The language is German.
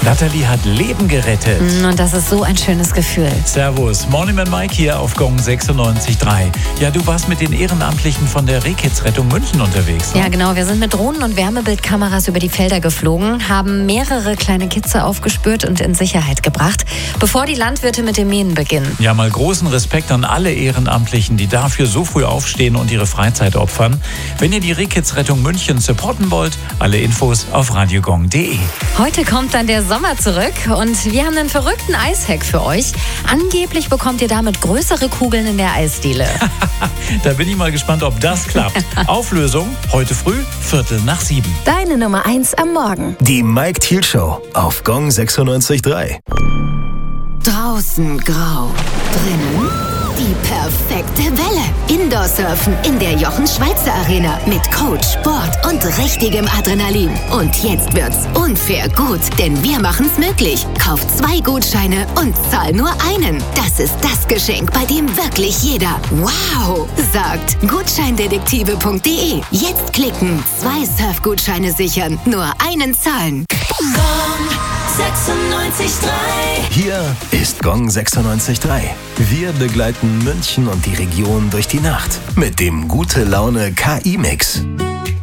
Natalie hat Leben gerettet. Und das ist so ein schönes Gefühl. Servus, Morning Man Mike hier auf Gong 96.3. Ja, du warst mit den Ehrenamtlichen von der Rehkitzrettung München unterwegs, ne? Ja, genau. Wir sind mit Drohnen und Wärmebildkameras über die Felder geflogen, haben mehrere kleine Kitze aufgespürt und in Sicherheit gebracht, bevor die Landwirte mit dem Mähen beginnen. Ja, mal großen Respekt an alle Ehrenamtlichen, die dafür so früh aufstehen und ihre Freizeit opfern. Wenn ihr die Rehkitzrettung München supporten wollt, alle Infos auf radiogong.de. Heute kommt dann der Sommer zurück und wir haben einen verrückten Eishack für euch. Angeblich bekommt ihr damit größere Kugeln in der Eisdiele. Da bin ich mal gespannt, ob das klappt. Auflösung heute früh, 6:45. Deine Nummer 1 am Morgen. Die Mike Thiel Show auf Gong 96.3. Draußen grau, drinnen die perfekte Welle. Indoor-Surfen in der Jochen-Schweizer-Arena mit Coach, Sport und richtigem Adrenalin. Und jetzt wird's unfair gut, denn wir machen's möglich. Kauf 2 Gutscheine und zahl nur einen. Das ist das Geschenk, bei dem wirklich jeder wow sagt. Gutscheindetektive.de. Jetzt klicken, 2 Surfgutscheine sichern, nur einen zahlen. Gong 96.3. Hier ist Gong 96.3. Wir begleiten München und die Region durch die Nacht mit dem Gute Laune KI-Mix.